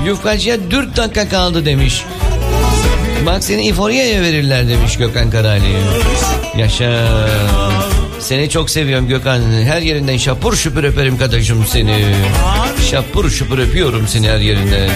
Yufkacıya 4 dakika kaldı demiş. Bak seni İforia'ya verirler demiş Gökhan Karali. Yaşa. Seni çok seviyorum Gökhan. Her yerinden şapur şupur öperim kardeşim seni. Şapur şupur öpüyorum seni her yerinden.